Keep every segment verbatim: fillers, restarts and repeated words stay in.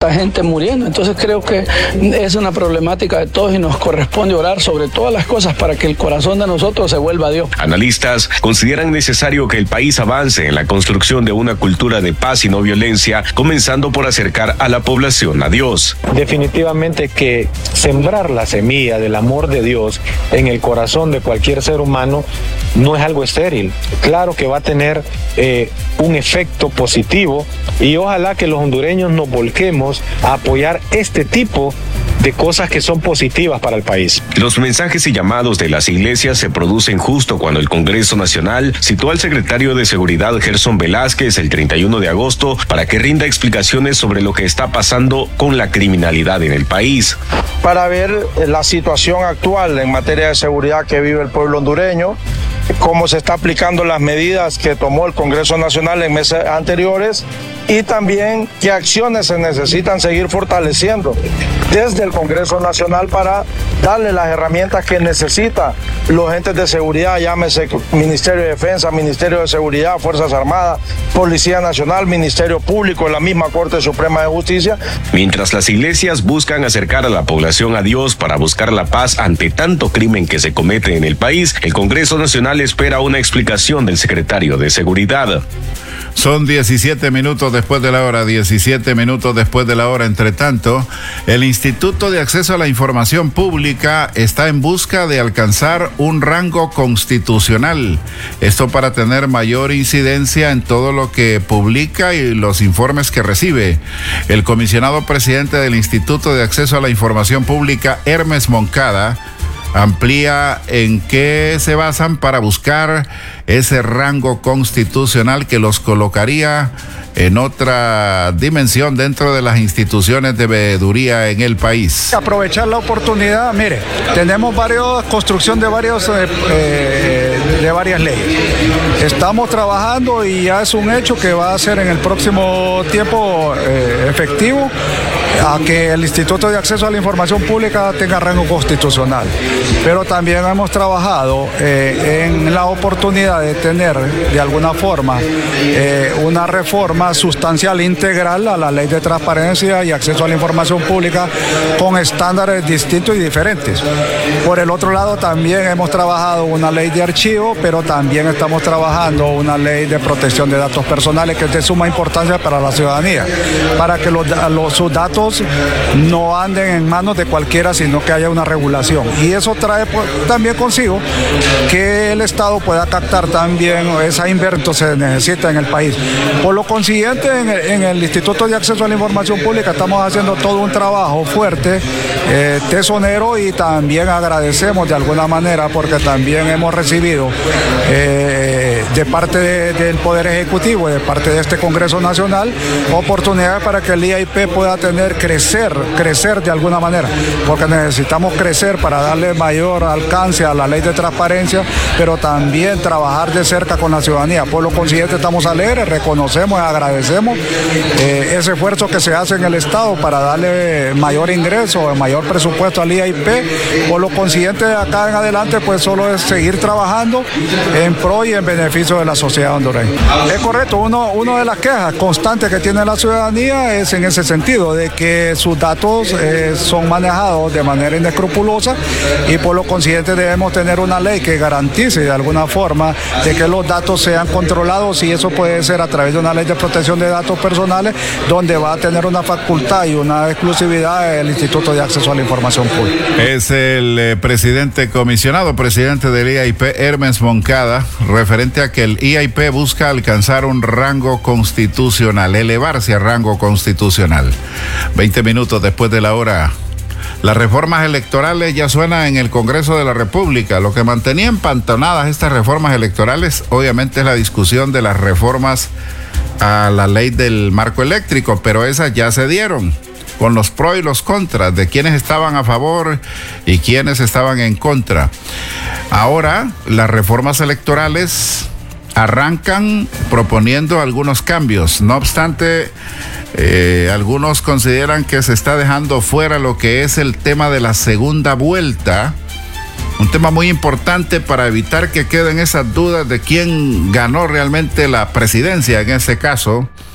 tanta gente muriendo. Entonces creo que es una problemática de todos y nos corresponde orar sobre todas las cosas para que el corazón de nosotros se vuelva a Dios. Analistas consideran necesario que el país avance en la construcción de una cultura de paz y no violencia, comenzando por acercar a la población a Dios. Definitivamente que sembrar la semilla del amor de Dios en el corazón de cualquier ser humano no es algo estéril. Claro que va a tener eh, un efecto positivo y ojalá que los hondureños nos volquemos a apoyar este tipo de cosas que son positivas para el país. Los mensajes y llamados de las iglesias se producen justo cuando el Congreso Nacional citó al secretario de Seguridad Gerson Velázquez el treinta y uno de agosto para que rinda explicaciones sobre lo que está pasando con la criminalidad en el país. Para ver la situación actual en materia de seguridad que vive el pueblo hondureño, cómo se está aplicando las medidas que tomó el Congreso Nacional en meses anteriores y también qué acciones se necesitan seguir fortaleciendo desde el Congreso Nacional para darle las herramientas que necesitan los entes de seguridad, llámese Ministerio de Defensa, Ministerio de Seguridad, Fuerzas Armadas, Policía Nacional, Ministerio Público, la misma Corte Suprema de Justicia. Mientras las iglesias buscan acercar a la población a Dios para buscar la paz ante tanto crimen que se comete en el país, el Congreso Nacional espera una explicación del secretario de Seguridad. Son diecisiete minutos después de la hora, diecisiete minutos después de la hora. Entre tanto, el Instituto de Acceso a la Información Pública está en busca de alcanzar un rango constitucional. Esto para tener mayor incidencia en todo lo que publica y los informes que recibe. El comisionado presidente del Instituto de Acceso a la Información Pública, Hermes Moncada, amplía en qué se basan para buscar ese rango constitucional que los colocaría en otra dimensión dentro de las instituciones de veeduría en el país. Aprovechar la oportunidad, mire, tenemos varios, construcción de varios eh, eh, de varias leyes. Estamos trabajando y ya es un hecho que va a ser en el próximo tiempo eh, efectivo a que el Instituto de Acceso a la Información Pública tenga rango constitucional. Pero también hemos trabajado eh, en la oportunidad de tener de alguna forma eh, una reforma sustancial integral a la Ley de Transparencia y Acceso a la Información Pública con estándares distintos y diferentes. Por el otro lado, también hemos trabajado una ley de archivo, pero también estamos trabajando una ley de protección de datos personales que es de suma importancia para la ciudadanía, para que los, los, sus datos no anden en manos de cualquiera, sino que haya una regulación. Y eso trae pues, también consigo que el Estado pueda captar también esa inversión que se necesita en el país. Por lo consiguiente, en el, en el Instituto de Acceso a la Información Pública estamos haciendo todo un trabajo fuerte, eh, tesonero, y también agradecemos de alguna manera porque también hemos recibido eh, de parte de, del Poder Ejecutivo, de parte de este Congreso Nacional, oportunidades para que el I A I P pueda tener, crecer, crecer de alguna manera, porque necesitamos crecer para darle mayor alcance a la Ley de Transparencia, pero también trabajar de cerca con la ciudadanía. Por lo consiguiente estamos alegres, reconocemos y agradecemos eh, ese esfuerzo que se hace en el Estado para darle mayor ingreso, mayor presupuesto al I A I P. Por lo consiguiente, de acá en adelante, pues solo es seguir trabajando en pro y en beneficio de la sociedad hondureña. Es correcto, uno, uno de las quejas constantes que tiene la ciudadanía es en ese sentido, de que sus datos eh, son manejados de manera inescrupulosa y por lo consiguiente debemos tener una ley que garantice de alguna forma de que los datos sean controlados, y eso puede ser a través de una ley de protección de datos personales, donde va a tener una facultad y una exclusividad el Instituto de Acceso a la Información Pública. Es el eh, presidente comisionado, presidente del I A I P, Hermes Moncada, referente a que el I A I P busca alcanzar un rango constitucional, elevarse a rango constitucional. veinte minutos después de la hora. Las reformas electorales ya suenan en el Congreso de la República. Lo que mantenía empantonadas estas reformas electorales, obviamente, es la discusión de las reformas a la ley del marco eléctrico, pero esas ya se dieron, con los pros y los contras, de quienes estaban a favor y quienes estaban en contra. Ahora, las reformas electorales arrancan proponiendo algunos cambios. No obstante, eh, algunos consideran que se está dejando fuera lo que es el tema de la segunda vuelta, un tema muy importante para evitar que queden esas dudas de quién ganó realmente la presidencia en ese caso,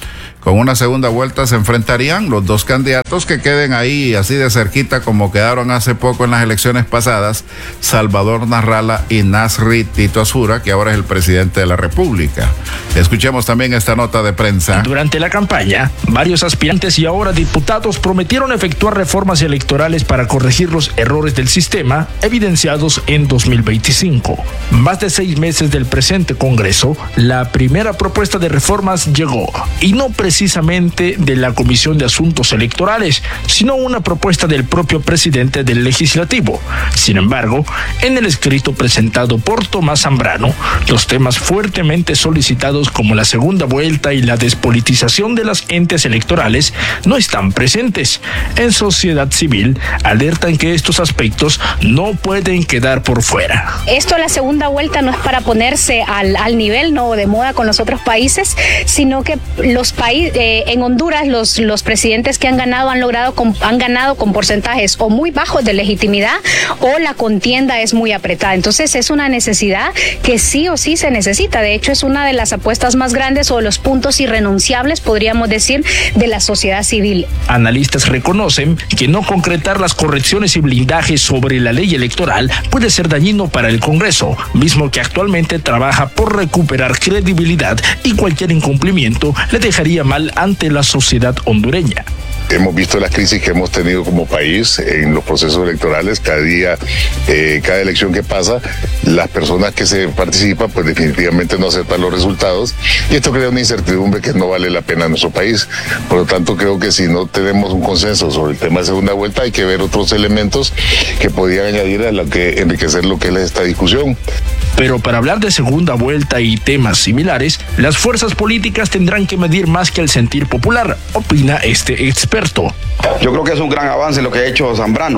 Con una segunda vuelta se enfrentarían los dos candidatos que queden ahí así de cerquita como quedaron hace poco en las elecciones pasadas, Salvador Narrala y Nasri Tito Asura, que ahora es el presidente de la República. Escuchemos también esta nota de prensa. Durante la campaña, varios aspirantes y ahora diputados prometieron efectuar reformas electorales para corregir los errores del sistema evidenciados en dos mil veinticinco. Más de seis meses del presente Congreso, la primera propuesta de reformas llegó, y no precisamente de la Comisión de Asuntos Electorales, sino una propuesta del propio presidente del Legislativo. Sin embargo, en el escrito presentado por Tomás Zambrano, los temas fuertemente solicitados como la segunda vuelta y la despolitización de las entes electorales no están presentes. En Sociedad Civil alertan que estos aspectos no pueden quedar por fuera. Esto, la segunda vuelta, no es para ponerse al, al nivel, no de moda con los otros países, sino que los países Eh, en Honduras los, los presidentes que han ganado han logrado con, han ganado con porcentajes o muy bajos de legitimidad, o la contienda es muy apretada. Entonces es una necesidad que sí o sí se necesita. De hecho, es una de las apuestas más grandes o de los puntos irrenunciables, podríamos decir, de la sociedad civil. Analistas reconocen que no concretar las correcciones y blindajes sobre la ley electoral puede ser dañino para el Congreso, mismo que actualmente trabaja por recuperar credibilidad, y cualquier incumplimiento le dejaría mal ante la sociedad hondureña. Hemos visto las crisis que hemos tenido como país en los procesos electorales. Cada día, eh, cada elección que pasa, las personas que se participan pues definitivamente no aceptan los resultados, y esto crea una incertidumbre que no vale la pena en nuestro país. Por lo tanto, creo que si no tenemos un consenso sobre el tema de segunda vuelta, hay que ver otros elementos que podrían añadir a lo que enriquecer lo que es esta discusión. Pero para hablar de segunda vuelta y temas similares, las fuerzas políticas tendrán que medir más que el sentir popular, opina este experto. Yo creo que es un gran avance lo que ha hecho Zambrano.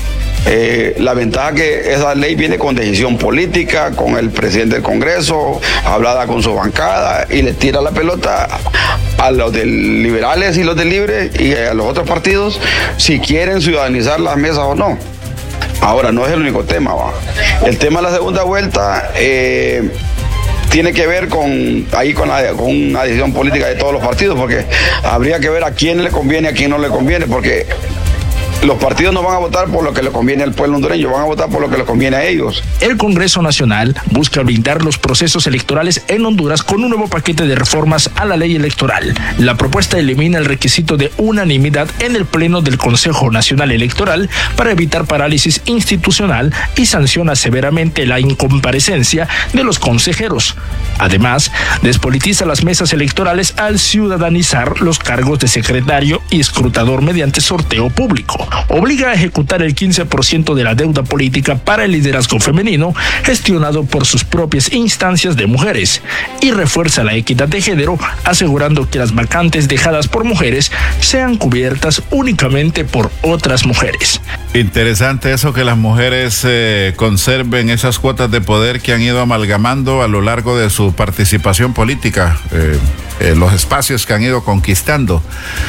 Eh, la ventaja que esa ley viene con decisión política, con el presidente del Congreso, hablada con su bancada, y le tira la pelota a los de liberales y los de Libre y a los otros partidos si quieren ciudadanizar las mesas o no. Ahora, no es el único tema, ¿va? El tema de la segunda vuelta eh, tiene que ver con, ahí con, la, con una decisión política de todos los partidos, porque habría que ver a quién le conviene, a quién no le conviene, porque los partidos no van a votar por lo que le conviene al pueblo hondureño, van a votar por lo que les conviene a ellos. El Congreso Nacional busca blindar los procesos electorales en Honduras con un nuevo paquete de reformas a la ley electoral. La propuesta elimina el requisito de unanimidad en el Pleno del Consejo Nacional Electoral para evitar parálisis institucional y sanciona severamente la incomparecencia de los consejeros. Además, despolitiza las mesas electorales al ciudadanizar los cargos de secretario y escrutador mediante sorteo público. Obliga a ejecutar el quince por ciento de la deuda política para el liderazgo femenino gestionado por sus propias instancias de mujeres, y refuerza la equidad de género, asegurando que las vacantes dejadas por mujeres sean cubiertas únicamente por otras mujeres. Interesante eso, que las mujeres eh, conserven esas cuotas de poder que han ido amalgamando a lo largo de su participación política, eh, eh, los espacios que han ido conquistando.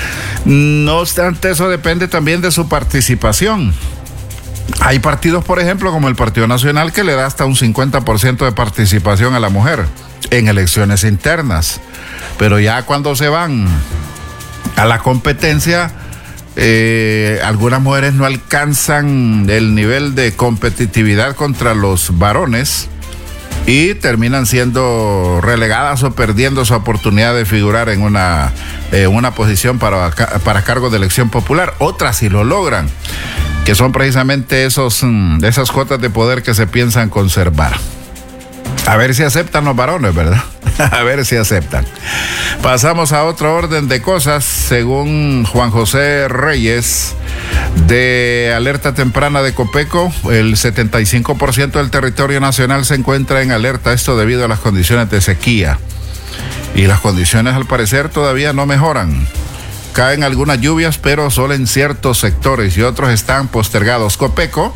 No obstante, eso depende también de su participación. Hay partidos, por ejemplo, como el Partido Nacional, que le da hasta un cincuenta por ciento de participación a la mujer en elecciones internas. Pero ya cuando se van a la competencia, eh, algunas mujeres no alcanzan el nivel de competitividad contra los varones y terminan siendo relegadas o perdiendo su oportunidad de figurar en una, eh, una posición para, para cargo de elección popular. Otras sí lo logran, que son precisamente esos, esas cuotas de poder que se piensan conservar. A ver si aceptan los varones, ¿verdad? A ver si aceptan. Pasamos a otro orden de cosas. Según Juan José Reyes, de Alerta Temprana de Copeco, el setenta y cinco por ciento del territorio nacional se encuentra en alerta, esto debido a las condiciones de sequía. Y las condiciones, al parecer, todavía no mejoran. Caen algunas lluvias, pero solo en ciertos sectores, y otros están postergados. Copeco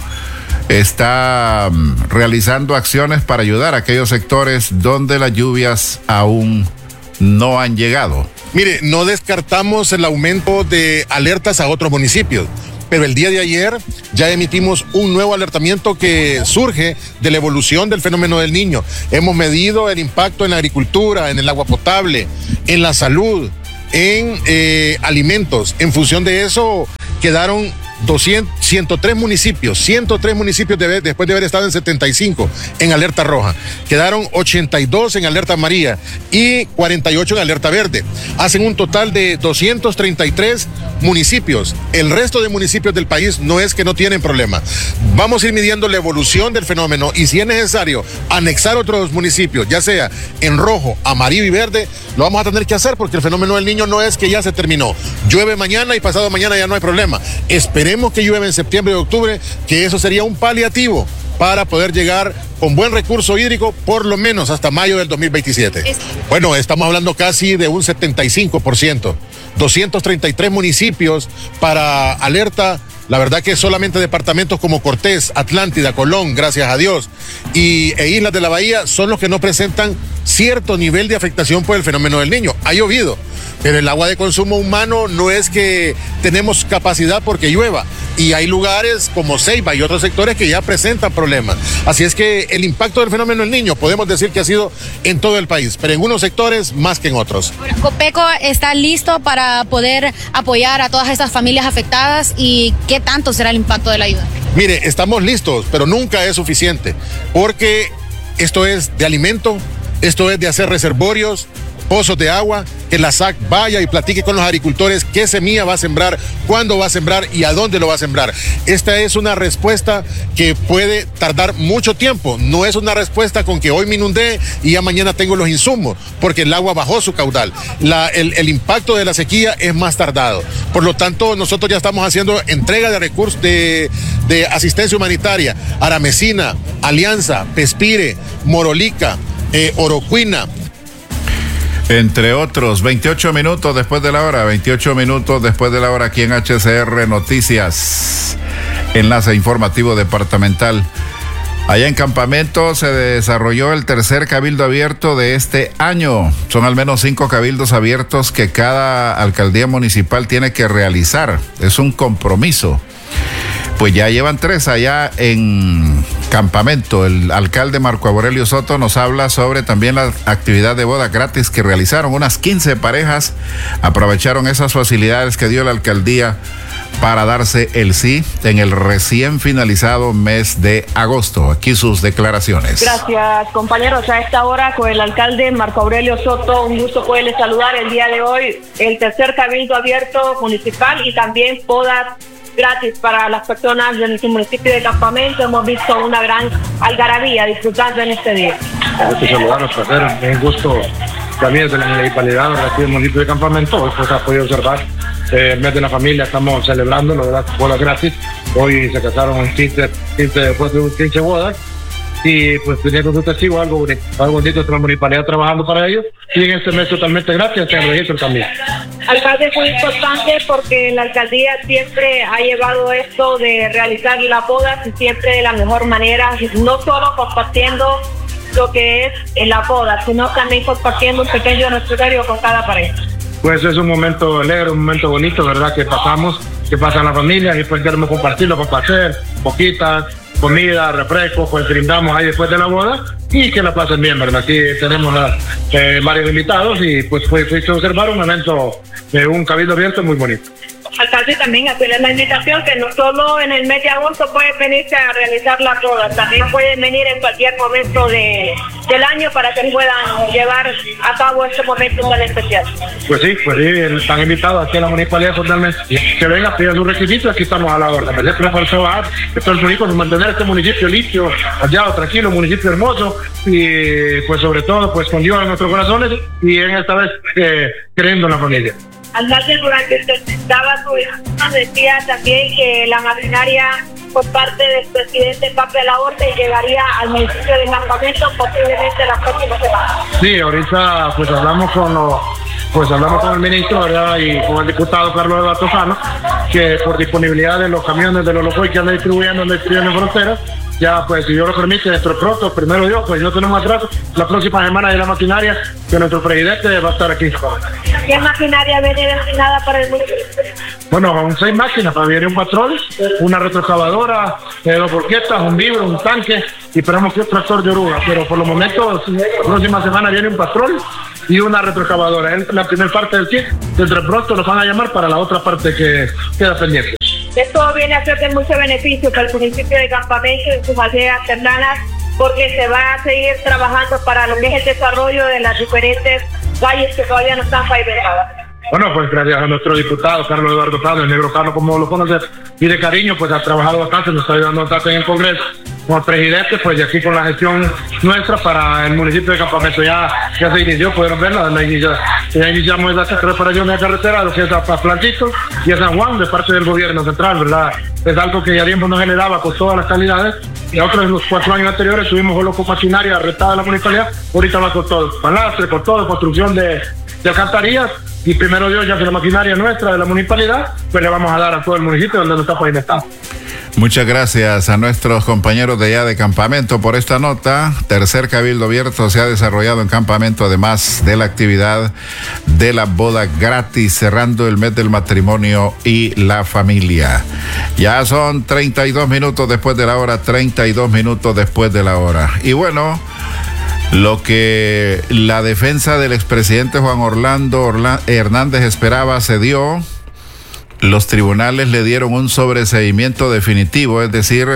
está realizando acciones para ayudar a aquellos sectores donde las lluvias aún no han llegado. Mire, no descartamos el aumento de alertas a otros municipios, pero el día de ayer ya emitimos un nuevo alertamiento que surge de la evolución del fenómeno del Niño. Hemos medido el impacto en la agricultura, en el agua potable, en la salud, en eh, alimentos. En función de eso, quedaron doscientos, ciento tres municipios, ciento tres municipios de, después de haber estado en setenta y cinco en alerta roja. Quedaron ochenta y dos en alerta amarilla y cuarenta y ocho en alerta verde. Hacen un total de doscientos treinta y tres municipios. El resto de municipios del país no es que no tienen problema. Vamos a ir midiendo la evolución del fenómeno y si es necesario anexar otros municipios, ya sea en rojo, amarillo y verde, lo vamos a tener que hacer porque el fenómeno del Niño no es que ya se terminó. Llueve mañana y pasado mañana ya no hay problema. Esperemos que llueva en septiembre y octubre, que eso sería un paliativo para poder llegar con buen recurso hídrico por lo menos hasta mayo del dos mil veintisiete. Bueno, estamos hablando casi de un setenta y cinco por ciento. doscientos treinta y tres municipios para alerta. La verdad que solamente departamentos como Cortés, Atlántida, Colón, gracias a Dios, y e Islas de la Bahía son los que no presentan cierto nivel de afectación por el fenómeno del Niño. Ha llovido, pero el agua de consumo humano no es que tenemos capacidad porque llueva. Y hay lugares como Ceiba y otros sectores que ya presentan problemas. Así es que el impacto del fenómeno del Niño podemos decir que ha sido en todo el país, pero en unos sectores más que en otros. Copeco está listo para poder apoyar a todas estas familias afectadas y ¿qué tanto será el impacto de la ayuda? Mire, estamos listos, pero nunca es suficiente, porque esto es de alimento, esto es de hacer reservorios, pozos de agua, que la S A C vaya y platique con los agricultores qué semilla va a sembrar, cuándo va a sembrar y a dónde lo va a sembrar. Esta es una respuesta que puede tardar mucho tiempo, no es una respuesta con que hoy me inundé y ya mañana tengo los insumos, porque el agua bajó su caudal. La, el, el impacto de la sequía es más tardado. Por lo tanto, nosotros ya estamos haciendo entrega de recursos de, de asistencia humanitaria, Aramecina, Alianza, Pespire, Morolica, eh, Orocuina, entre otros. Veintiocho minutos después de la hora, veintiocho minutos después de la hora aquí en H C R Noticias, enlace informativo departamental. Allá en Campamento se desarrolló el tercer cabildo abierto de este año. Son al menos cinco cabildos abiertos que cada alcaldía municipal tiene que realizar. Es un compromiso. Pues ya llevan tres allá en Campamento. El alcalde Marco Aurelio Soto nos habla sobre también la actividad de boda gratis que realizaron. Unas quince parejas aprovecharon esas facilidades que dio la alcaldía para darse el sí en el recién finalizado mes de agosto. Aquí sus declaraciones. Gracias, compañeros. A esta hora con el alcalde Marco Aurelio Soto, un gusto poderles saludar el día de hoy, el tercer cabildo abierto municipal y también bodas gratis para las personas del municipio de Campamento. Hemos visto una gran algarabía disfrutando en este día. Hay que saludarlos, placer, es un gusto también de la municipalidad, aquí del municipio de Campamento. Hoy pues ha podido observar eh, el mes de la familia, estamos celebrando las bodas gratis. Hoy se casaron quince, quince, después de quince bodas. Y pues teniendo su testigo, algo bonito, algo bonito, nuestra municipalidad trabajando para ellos y en este mes totalmente gratis en el registro también. Alcalde, fue importante porque la alcaldía siempre ha llevado esto de realizar las bodas y siempre de la mejor manera, no solo compartiendo lo que es en la boda, sino también compartiendo un pequeño anecdotario con cada pareja. Pues es un momento alegre, un momento bonito, ¿verdad? Que pasamos, que pasa en la familia y pues queremos compartirlo, compartir, poquitas, comida, refrescos, pues brindamos ahí después de la boda y que la pasen bien, ¿verdad? Aquí tenemos a, eh, varios invitados y pues fue, fue observar un evento de un cabildo abierto muy bonito. Alcalde, también hacerles la invitación que no solo en el mes de agosto pueden venirse a realizar las bodas, también pueden venir en cualquier momento de, del año para que puedan llevar a cabo este momento tan especial. Pues sí, pues sí, están invitados aquí a la municipalidad totalmente. Que vengan, pidan sus requisitos, aquí estamos a la orden. Siempre por trabajar, esto es único, mantener este municipio limpio, hallado, tranquilo, un municipio hermoso y pues sobre todo pues con Dios en nuestros corazones y en esta vez eh, creyendo en la familia. Alcalde, durante usted daba su discurso, decía también que la maquinaria por parte del presidente Pape Alaorte llegaría al municipio de Campamento posiblemente la próxima semana. Sí, ahorita pues hablamos con los, pues hablamos con el ministro, ¿verdad? Y con el diputado Carlos Eduardo Tosano, que por disponibilidad de los camiones de los locos que andan distribuyendo, andan distribuyendo en fronteras, ya pues si Dios lo permite, nuestro pronto, primero Dios, pues no tenemos atraso, la próxima semana hay la maquinaria que nuestro presidente va a estar aquí. ¿Qué maquinaria viene destinada para el municipio? Bueno, son seis máquinas, para viene un patrol, una retroexcavadora, eh, dos volquetas, un vibro, un tanque y esperamos que un tractor de oruga, pero por los momentos, la próxima semana viene un patrol y una retroexcavadora. En la primera parte del kit, dentro de pronto nos van a llamar para la otra parte que queda pendiente. Esto viene a ser de mucho beneficio para el municipio de Campamento y sus aldeas cercanas, porque se va a seguir trabajando para lo que es el desarrollo de las diferentes calles que todavía no están pavimentadas. Bueno, pues gracias a nuestro diputado Carlos Eduardo Prado, el negro Carlos, como lo conoce, y de cariño, pues ha trabajado bastante, nos está ayudando bastante en el Congreso. Como presidente, pues de aquí con la gestión nuestra para el municipio de Campamento ya, ya se inició, pudieron verla, la inicia, ya iniciamos esa reparación de la carretera, lo que es a Plantito y a San Juan, de parte del gobierno central, ¿verdad? Es algo que ya tiempo nos generaba con todas las calidades, y otros en los cuatro años anteriores tuvimos solo con maquinaria arrestada de la municipalidad, ahorita va con todo, palastre, con todo, construcción de, de alcantarillas, y primero Dios, ya que la maquinaria nuestra de la municipalidad, pues le vamos a dar a todo el municipio donde no está pavimentado. Muchas gracias a nuestros compañeros de allá de Campamento por esta nota. Tercer Cabildo Abierto se ha desarrollado en Campamento, además de la actividad de la boda gratis, cerrando el mes del matrimonio y la familia. Ya son treinta y dos minutos después de la hora, treinta y dos minutos después de la hora. Y bueno, lo que la defensa del expresidente Juan Orlando Orla- Hernández esperaba se dio. Los tribunales le dieron un sobreseimiento definitivo, es decir,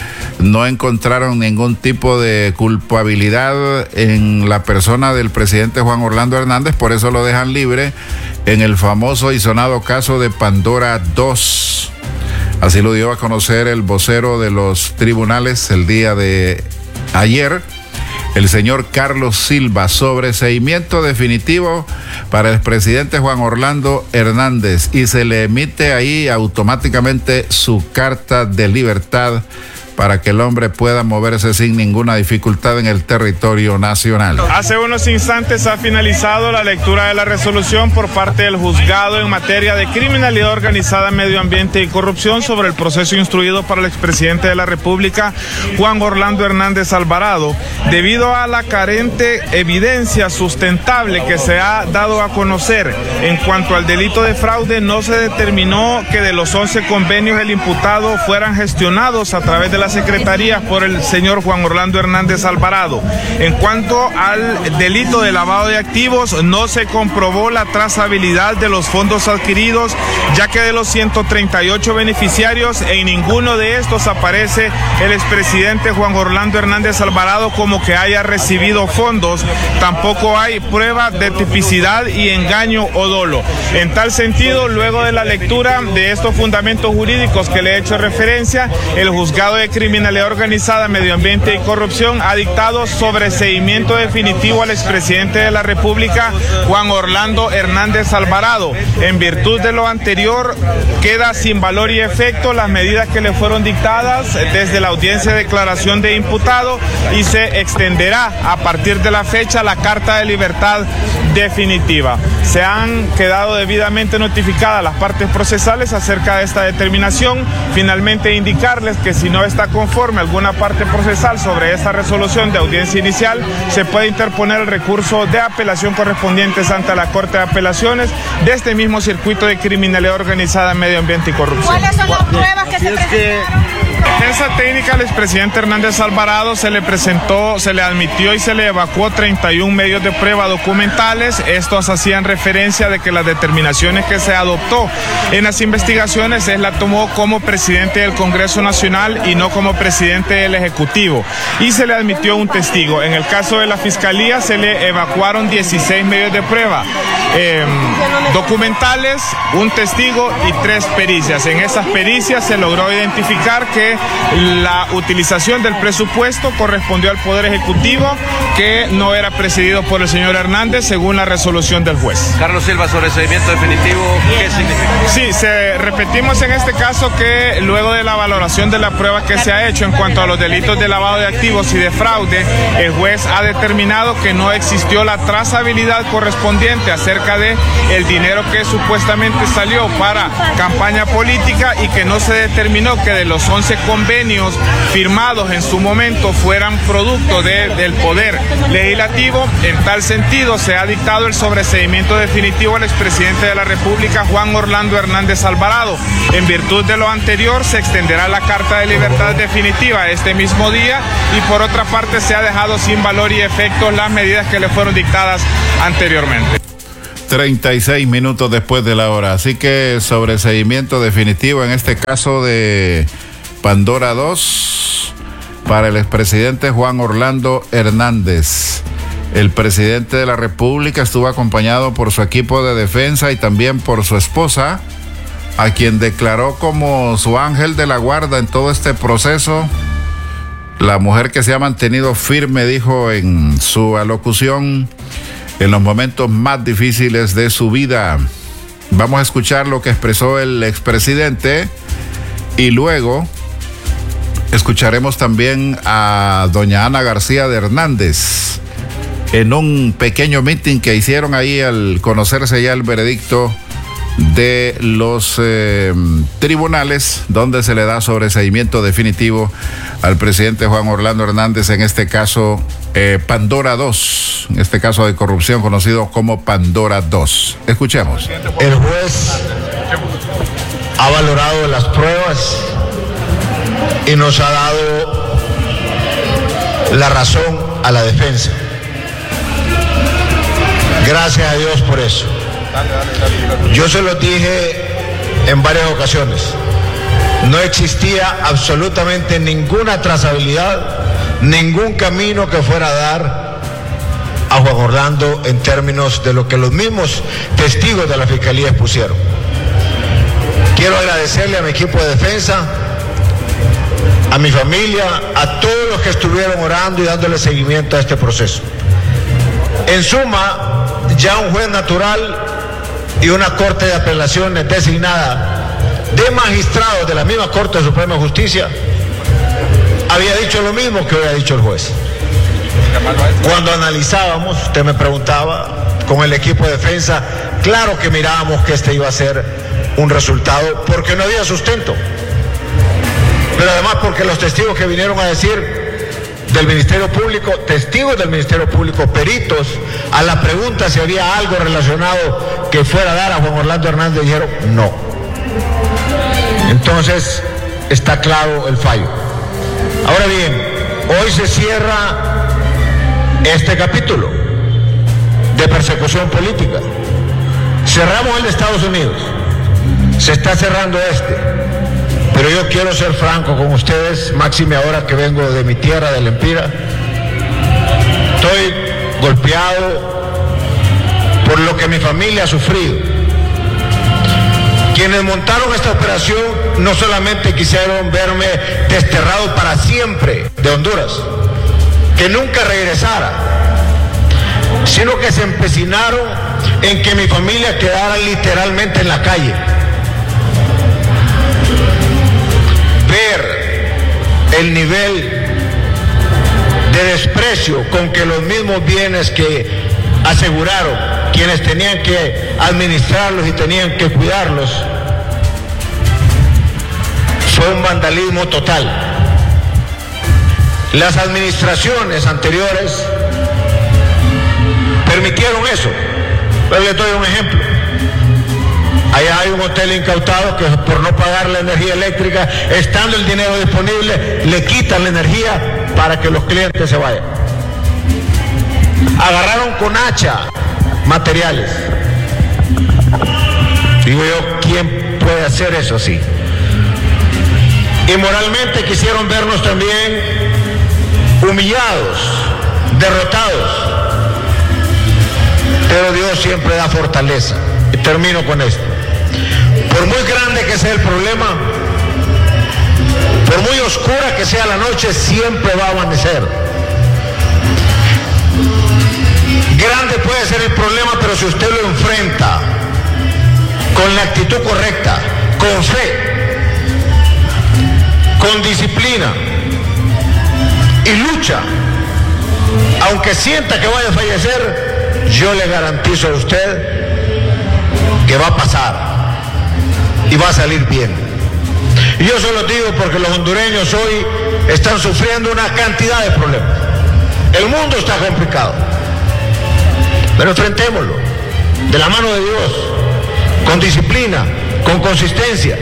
no encontraron ningún tipo de culpabilidad en la persona del presidente Juan Orlando Hernández, por eso lo dejan libre en el famoso y sonado caso de Pandora dos. Así lo dio a conocer el vocero de los tribunales el día de ayer, el señor Carlos Silva. Sobreseimiento definitivo para el presidente Juan Orlando Hernández, y se le emite ahí automáticamente su carta de libertad para que el hombre pueda moverse sin ninguna dificultad en el territorio nacional. Hace unos instantes ha finalizado la lectura de la resolución por parte del juzgado en materia de criminalidad organizada, medio ambiente y corrupción sobre el proceso instruido para el expresidente de la República, Juan Orlando Hernández Alvarado, debido a la carente evidencia sustentable que se ha dado a conocer en cuanto al delito de fraude. No se determinó que de los once convenios el imputado fueran gestionados a través de la Secretaría por el señor Juan Orlando Hernández Alvarado. En cuanto al delito de lavado de activos, no se comprobó la trazabilidad de los fondos adquiridos, ya que de los ciento treinta y ocho beneficiarios, en ninguno de estos aparece el expresidente Juan Orlando Hernández Alvarado como que haya recibido fondos. Tampoco hay prueba de tipicidad y engaño o dolo. En tal sentido, luego de la lectura de estos fundamentos jurídicos que le he hecho referencia, el juzgado de criminalidad organizada, medio ambiente y corrupción ha dictado sobreseimiento definitivo al expresidente de la República, Juan Orlando Hernández Alvarado. En virtud de lo anterior, queda sin valor y efecto las medidas que le fueron dictadas desde la audiencia de declaración de imputado, y se extenderá a partir de la fecha la carta de libertad definitiva. Se han quedado debidamente notificadas las partes procesales acerca de esta determinación. Finalmente, indicarles que si no está conforme alguna parte procesal sobre esta resolución de audiencia inicial, se puede interponer el recurso de apelación correspondiente ante la Corte de Apelaciones de este mismo circuito de criminalidad organizada, medio ambiente y corrupción. ¿Cuáles son las pruebas que se presentan? Defensa técnica al expresidente Hernández Alvarado se le presentó, se le admitió y se le evacuó treinta y un medios de prueba documentales. Estos hacían referencia de que las determinaciones que se adoptó en las investigaciones él la tomó como presidente del Congreso Nacional y no como presidente del Ejecutivo. Y se le admitió un testigo. En el caso de la Fiscalía se le evacuaron dieciséis medios de prueba eh, documentales, un testigo y tres pericias. En esas pericias se logró identificar que la utilización del presupuesto correspondió al Poder Ejecutivo, que no era presidido por el señor Hernández, según la resolución del juez. Carlos Silva, sobreseimiento definitivo, ¿qué significa? Sí, se, repetimos en este caso que luego de la valoración de la prueba que se ha hecho en cuanto a los delitos de lavado de activos y de fraude, el juez ha determinado que no existió la trazabilidad correspondiente acerca de el dinero que supuestamente salió para campaña política, y que no se determinó que de los once doce convenios firmados en su momento fueran producto de, del poder legislativo. En tal sentido, se ha dictado el sobreseimiento definitivo al expresidente de la República, Juan Orlando Hernández Alvarado. En virtud de lo anterior, se extenderá la Carta de Libertad definitiva este mismo día y por otra parte se ha dejado sin valor y efecto las medidas que le fueron dictadas anteriormente. treinta y seis minutos después de la hora, así que sobreseimiento definitivo en este caso de Pandora dos para el expresidente Juan Orlando Hernández. El presidente de la República estuvo acompañado por su equipo de defensa y también por su esposa, a quien declaró como su ángel de la guarda en todo este proceso. La mujer que se ha mantenido firme, dijo en su alocución, en los momentos más difíciles de su vida. Vamos a escuchar lo que expresó el expresidente y luego escucharemos también a doña Ana García de Hernández en un pequeño meeting que hicieron ahí al conocerse ya el veredicto de los eh, tribunales, donde se le da sobreseimiento definitivo al presidente Juan Orlando Hernández, en este caso eh, Pandora dos, en este caso de corrupción conocido como Pandora dos. Escuchemos. El juez ha valorado las pruebas y nos ha dado la razón a la defensa. Gracias a Dios por eso. Yo se lo dije en varias ocasiones. No existía absolutamente ninguna trazabilidad, ningún camino que fuera a dar a Juan Orlando en términos de lo que los mismos testigos de la Fiscalía expusieron. Quiero agradecerle a mi equipo de defensa, a mi familia, a todos los que estuvieron orando y dándole seguimiento a este proceso. En suma, ya un juez natural y una Corte de Apelaciones designada de magistrados de la misma Corte Suprema de Justicia había dicho lo mismo que había dicho el juez. Cuando analizábamos, usted me preguntaba, con el equipo de defensa, claro que mirábamos que este iba a ser un resultado porque no había sustento, pero además porque los testigos que vinieron a decir del Ministerio Público, testigos del Ministerio Público, peritos, a la pregunta si había algo relacionado que fuera a dar a Juan Orlando Hernández, dijeron no. Entonces está claro el fallo. Ahora bien, hoy se cierra este capítulo de persecución política. Cerramos el de Estados Unidos, se está cerrando este. Pero yo quiero ser franco con ustedes, máxime ahora que vengo de mi tierra, del Empira. Estoy golpeado por lo que mi familia ha sufrido. Quienes montaron esta operación no solamente quisieron verme desterrado para siempre de Honduras, que nunca regresara, sino que se empecinaron en que mi familia quedara literalmente en la calle. Ver el nivel de desprecio con que los mismos bienes que aseguraron quienes tenían que administrarlos y tenían que cuidarlos fue un vandalismo total. Las administraciones anteriores permitieron eso. Pero les doy un ejemplo. Allá hay un hotel incautado que por no pagar la energía eléctrica, estando el dinero disponible, le quitan la energía para que los clientes se vayan. Agarraron con hacha materiales. Digo yo, ¿quién puede hacer eso así? Y moralmente quisieron vernos también humillados, derrotados. Pero Dios siempre da fortaleza. Y termino con esto. Por muy grande que sea el problema, por muy oscura que sea la noche, siempre va a amanecer. Grande puede ser el problema, pero si usted lo enfrenta con la actitud correcta, con fe, con disciplina y lucha, aunque sienta que vaya a fallecer, yo le garantizo a usted que va a pasar y va a salir bien. Y yo se lo digo porque los hondureños hoy están sufriendo una cantidad de problemas. El mundo está complicado, pero enfrentémoslo de la mano de Dios, con disciplina, con consistencia.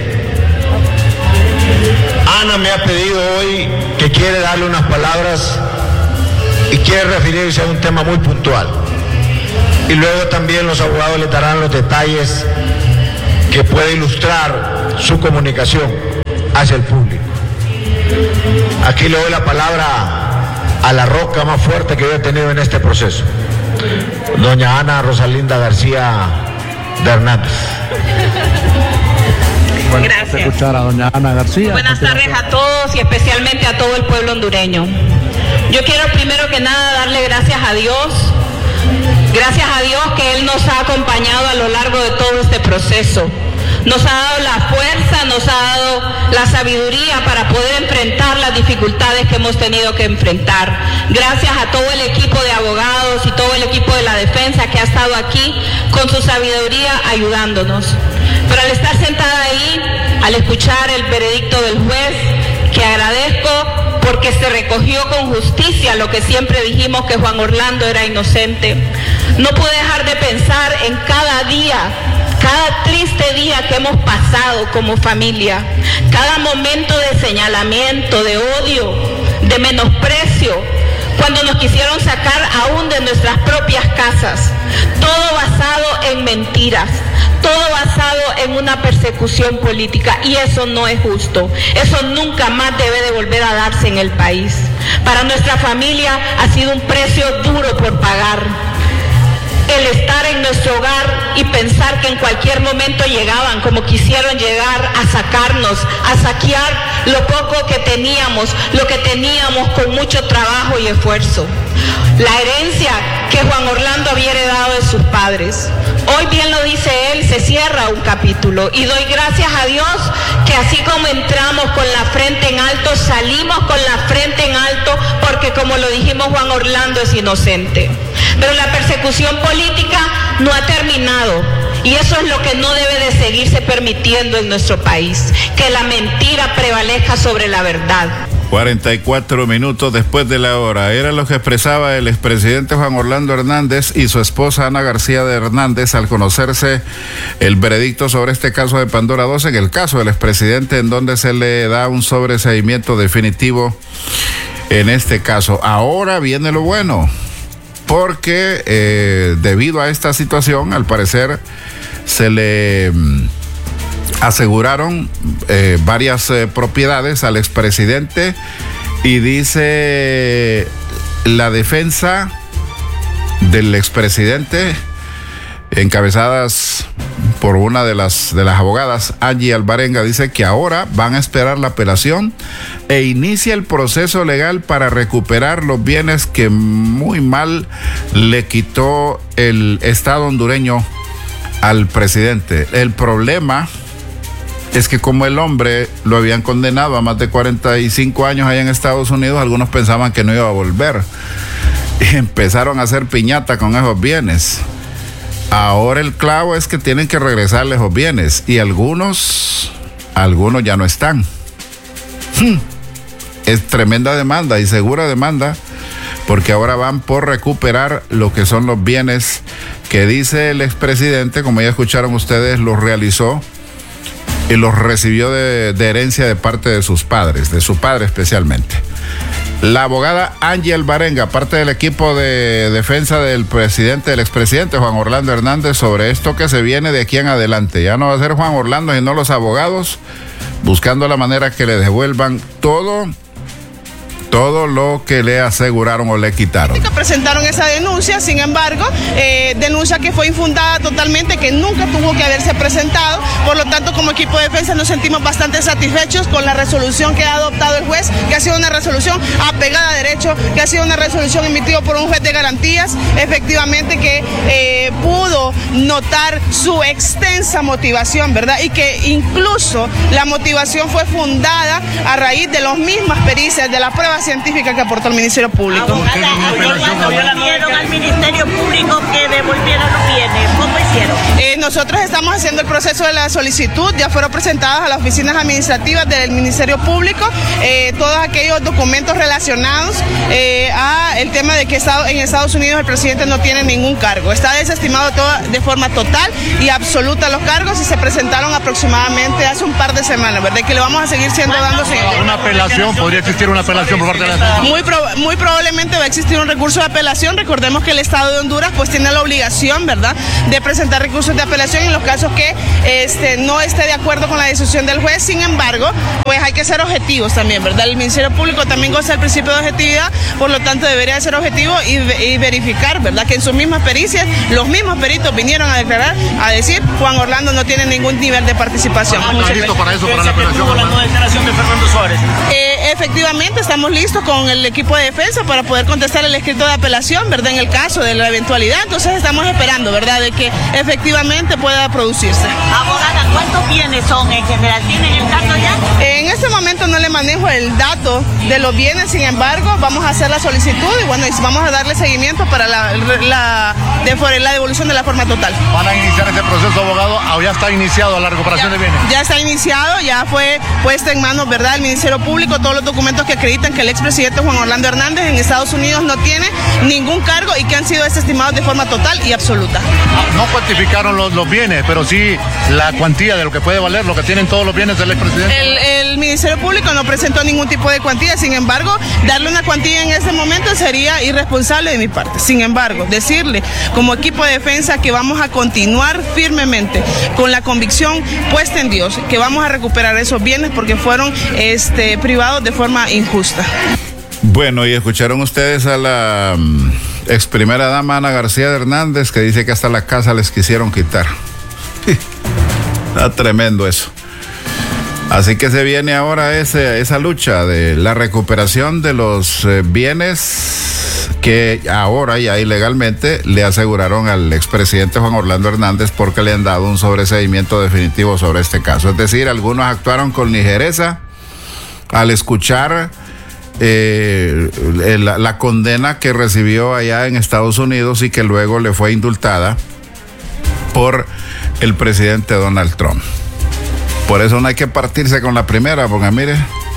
Ana me ha pedido hoy que quiere darle unas palabras y quiere referirse a un tema muy puntual. Y luego también los abogados le darán los detalles que puede ilustrar su comunicación hacia el público. Aquí le doy la palabra a la roca más fuerte que yo he tenido en este proceso, doña Ana Rosalinda García de Hernández. Gracias. Escuchar a doña Ana García. Buenas tardes a todos y especialmente a todo el pueblo hondureño. Yo quiero primero que nada darle gracias a Dios, gracias a Dios que Él nos ha acompañado a lo largo de todo este proceso. Nos ha dado la fuerza, nos ha dado la sabiduría para poder enfrentar las dificultades que hemos tenido que enfrentar. Gracias a todo el equipo de abogados y todo el equipo de la defensa que ha estado aquí con su sabiduría ayudándonos. Pero al estar sentada ahí, al escuchar el veredicto del juez, que agradezco porque se recogió con justicia lo que siempre dijimos, que Juan Orlando era inocente, no pude dejar de pensar en cada día, cada triste día que hemos pasado como familia, cada momento de señalamiento, de odio, de menosprecio, cuando nos quisieron sacar aún de nuestras propias casas, todo basado en mentiras, todo basado en una persecución política, y eso no es justo. Eso nunca más debe de volver a darse en el país. Para nuestra familia ha sido un precio duro por pagar. El estar en nuestro hogar y pensar que en cualquier momento llegaban, como quisieron llegar, a sacarnos, a saquear lo poco que teníamos, lo que teníamos con mucho trabajo y esfuerzo. La herencia que Juan Orlando había heredado de sus padres. Hoy, bien lo dice él, se cierra un capítulo, y doy gracias a Dios que así como entramos con la frente en alto, salimos con la frente en alto, porque como lo dijimos, Juan Orlando es inocente. Pero la persecución política no ha terminado, y eso es lo que no debe de seguirse permitiendo en nuestro país, que la mentira prevalezca sobre la verdad. cuarenta y cuatro minutos después de la hora. Era lo que expresaba el expresidente Juan Orlando Hernández y su esposa Ana García de Hernández al conocerse el veredicto sobre este caso de Pandora dos, en el caso del expresidente, en donde se le da un sobreseimiento definitivo en este caso. Ahora viene lo bueno, porque eh, debido a esta situación, al parecer, se le mm, aseguraron eh, varias eh, propiedades al expresidente, y dice la defensa del expresidente, encabezadas por una de las de las abogadas, Angie Alvarenga, dice que ahora van a esperar la apelación e inicia el proceso legal para recuperar los bienes que muy mal le quitó el Estado hondureño al presidente. El problema es que como el hombre lo habían condenado a más de cuarenta y cinco años allá en Estados Unidos, algunos pensaban que no iba a volver y empezaron a hacer piñata con esos bienes. Ahora el clavo es que tienen que regresarle esos bienes, y algunos, algunos ya no están. Hmm. Es tremenda demanda y segura demanda, porque ahora van por recuperar lo que son los bienes que dice el expresidente, como ya escucharon ustedes, los realizó y los recibió de, de herencia de parte de sus padres, de su padre especialmente. La abogada Angie Alvarenga, parte del equipo de defensa del presidente, del expresidente Juan Orlando Hernández, sobre esto que se viene de aquí en adelante. Ya no va a ser Juan Orlando, sino los abogados, buscando la manera que le devuelvan todo, todo lo que le aseguraron o le quitaron. Presentaron esa denuncia, sin embargo, eh, denuncia que fue infundada totalmente, que nunca tuvo que haberse presentado. Por lo tanto, como equipo de defensa nos sentimos bastante satisfechos con la resolución que ha adoptado el juez, que ha sido una resolución apegada a derecho, que ha sido una resolución emitida por un juez de garantías, efectivamente, que eh, pudo notar su extensa motivación, ¿verdad? Y que incluso la motivación fue fundada a raíz de las mismas pericias, de las pruebas científica que aportó el Ministerio Público. Abogada, pidieron al Ministerio Público que devolviera los bienes. ¿Cómo hicieron? Eh, nosotros estamos haciendo el proceso de la solicitud, ya fueron presentadas a las oficinas administrativas del Ministerio Público eh, todos aquellos documentos relacionados eh, a el tema de que en Estados Unidos el presidente no tiene ningún cargo. Está desestimado todo de forma total y absoluta los cargos y se presentaron aproximadamente hace un par de semanas, ¿verdad? Que le vamos a seguir siendo dando seguimiento. Una apelación, podría existir una apelación por parte de la Muy, pro, muy probablemente va a existir un recurso de apelación. Recordemos que el Estado de Honduras pues tiene la obligación, ¿verdad?, de presentar recursos de apelación en los casos que este, no esté de acuerdo con la decisión del juez. Sin embargo, pues hay que ser objetivos también, ¿verdad? El Ministerio Público también goza del principio de objetividad, por lo tanto debería ser objetivo y, y verificar, ¿verdad?, que en sus mismas pericias los mismos peritos vinieron a declarar, a decir, Juan Orlando no tiene ningún nivel de participación. ¿Están listos para eso, para la apelación? La nueva declaración de Fernando Suárez. Eh, efectivamente, estamos listos con el equipo de defensa para poder contestar el escrito de apelación, ¿verdad?, en el caso de la eventualidad. Entonces estamos esperando, ¿verdad?, de que efectivamente pueda producirse. Abogada, ¿cuántos bienes son en general? ¿Tienen el dato ya? En este momento no le manejo el dato de los bienes, sin embargo, vamos a hacer la solicitud y bueno, vamos a darle seguimiento para la, la, de, la devolución de la forma total. ¿Van a iniciar este proceso, abogado, o ya está iniciado la recuperación ya, de bienes? Ya está iniciado, ya fue puesta en manos, ¿verdad?, del Ministerio Público todos los documentos que acreditan que el expresidente Juan Orlando Hernández en Estados Unidos no tiene ningún cargo y que han sido desestimados de forma total y absoluta. No cuantificaron los, los bienes, pero sí la cuantía de lo que puede valer, lo que tienen todos los bienes del expresidente. El, el Ministerio Público no presentó ningún tipo de cuantía, sin embargo, darle una cuantía en este momento sería irresponsable de mi parte. Sin embargo, decirle como equipo de defensa que vamos a continuar firmemente con la convicción puesta en Dios, que vamos a recuperar esos bienes porque fueron este, privados de forma injusta. Bueno, y escucharon ustedes a la um, ex primera dama Ana García de Hernández, que dice que hasta la casa les quisieron quitar. Está tremendo eso. Así que se viene ahora ese, esa lucha de la recuperación de los eh, bienes que ahora ya ilegalmente le aseguraron al expresidente Juan Orlando Hernández porque le han dado un sobreseimiento definitivo sobre este caso. Es decir, algunos actuaron con ligereza al escuchar eh, la, la condena que recibió allá en Estados Unidos y que luego le fue indultada por el presidente Donald Trump. Por eso no hay que partirse con la primera, porque mire,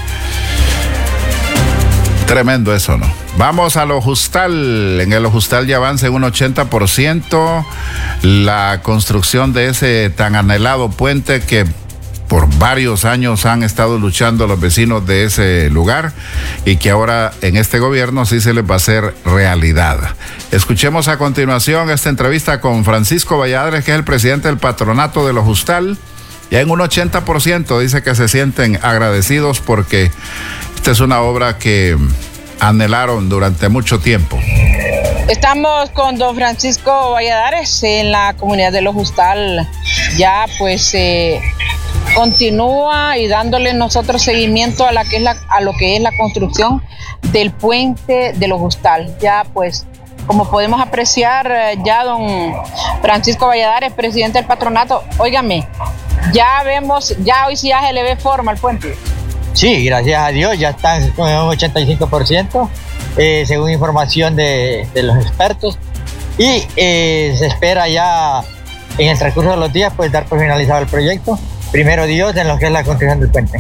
tremendo eso, ¿no? Vamos a lo Ojustal. En el Ojustal ya avanza en un ochenta por ciento la construcción de ese tan anhelado puente que por varios años han estado luchando los vecinos de ese lugar y que ahora en este gobierno sí se les va a hacer realidad. Escuchemos a continuación esta entrevista con Francisco Valladares, que es el presidente del patronato del Ojustal. Ya en un ochenta por ciento dice que se sienten agradecidos porque esta es una obra que anhelaron durante mucho tiempo. Estamos con don Francisco Valladares en la comunidad del Ojustal. Ya pues eh, continúa y dándole nosotros seguimiento a, la que es la, a lo que es la construcción del puente del Ojustal. Ya pues, como podemos apreciar, ya don Francisco Valladares, presidente del patronato, óigame, ya vemos, ya hoy sí ya se le ve forma al puente. Sí, gracias a Dios, ya está con un ochenta y cinco por ciento, eh, según información de, de los expertos, y eh, se espera ya en el transcurso de los días pues dar por finalizado el proyecto, primero Dios, en lo que es la construcción del puente.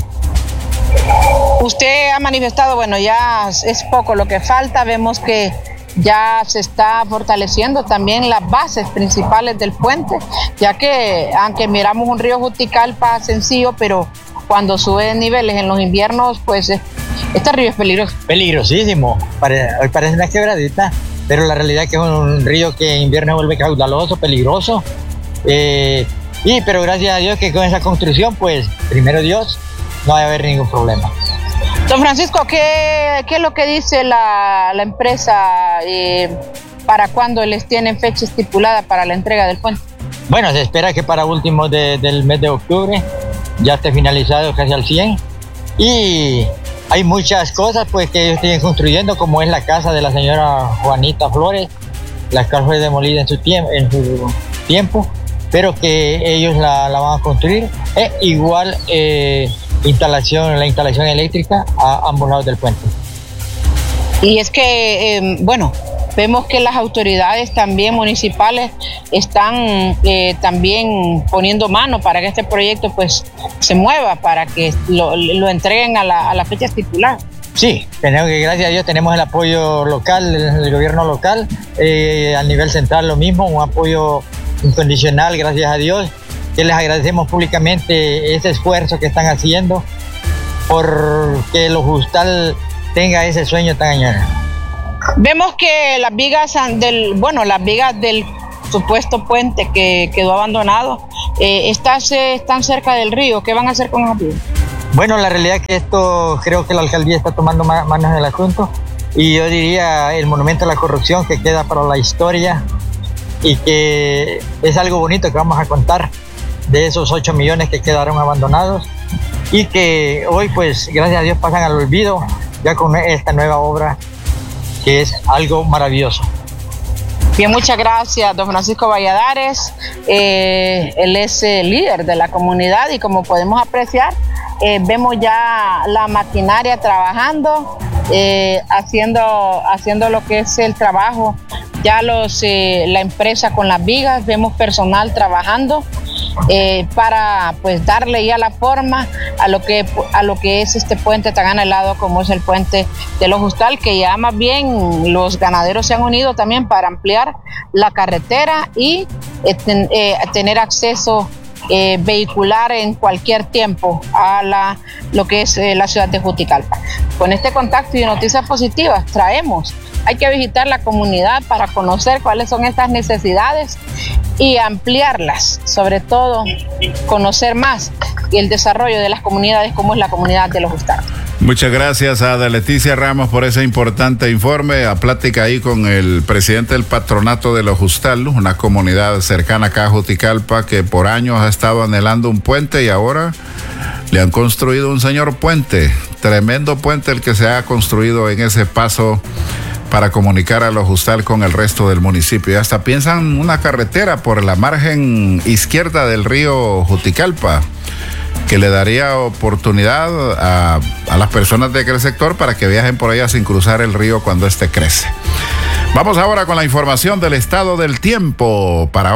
Usted ha manifestado, bueno, ya es poco lo que falta, vemos que ya se está fortaleciendo también las bases principales del puente, ya que aunque miramos un río Juticalpa sencillo, pero cuando sube de niveles en los inviernos, pues este río es peligroso. Peligrosísimo, hoy parece una quebradita, pero la realidad es que es un río que en invierno vuelve caudaloso, peligroso, eh, y pero gracias a Dios que con esa construcción, pues primero Dios, no va a haber ningún problema. Don Francisco, ¿qué, qué es lo que dice la, la empresa eh, para cuándo les tienen fecha estipulada para la entrega del puente? Bueno, se espera que para últimos de, del mes de octubre ya esté finalizado casi al cien. Y hay muchas cosas pues que ellos siguen construyendo, como es la casa de la señora Juanita Flores. La casa fue demolida en su, tiemp- en su tiempo, pero que ellos la, la van a construir. E igual... Eh, instalación, la instalación eléctrica a ambos lados del puente. Y es que, eh, bueno, vemos que las autoridades también municipales están eh, también poniendo mano para que este proyecto pues se mueva, para que lo, lo entreguen a la, a la fecha estipulada. Sí, tenemos que, gracias a Dios, tenemos el apoyo local, el, el gobierno local, eh, a nivel central lo mismo, un apoyo incondicional, gracias a Dios, que les agradecemos públicamente ese esfuerzo que están haciendo por que el Ojustal tenga ese sueño tan añorado. Vemos que las vigas del, bueno, las vigas del supuesto puente que quedó abandonado eh, está, están cerca del río. ¿Qué van a hacer con las vigas? Bueno, la realidad es que esto creo que la alcaldía está tomando manos del asunto, y yo diría el monumento a la corrupción que queda para la historia, y que es algo bonito que vamos a contar de esos ocho millones que quedaron abandonados y que hoy pues gracias a Dios pasan al olvido ya con esta nueva obra que es algo maravilloso. Bien, muchas gracias, don Francisco Valladares. Eh, él es eh, líder de la comunidad y como podemos apreciar, eh, vemos ya la maquinaria trabajando, eh, haciendo, haciendo lo que es el trabajo. Ya los, eh, la empresa con las vigas, vemos personal trabajando eh, para pues darle ya la forma a lo que a lo que es este puente tan anhelado como es el puente del Ojustal, que ya más bien los ganaderos se han unido también para ampliar la carretera y eh, ten, eh, tener acceso eh, vehicular en cualquier tiempo a la, lo que es eh, la ciudad de Juticalpa. Con este contacto y noticias positivas traemos, hay que visitar la comunidad para conocer cuáles son estas necesidades y ampliarlas, sobre todo conocer más y el desarrollo de las comunidades como es la comunidad de los Ojustal. Muchas gracias a Ada Leticia Ramos por ese importante informe, a plática ahí con el presidente del patronato de los Ojustal, una comunidad cercana acá a Juticalpa que por años ha estado anhelando un puente y ahora le han construido un señor puente, tremendo puente el que se ha construido en ese paso para comunicar a los Ojustal con el resto del municipio. Y hasta piensan una carretera por la margen izquierda del río Juticalpa, que le daría oportunidad a, a las personas de aquel sector para que viajen por allá sin cruzar el río cuando éste crece. Vamos ahora con la información del estado del tiempo para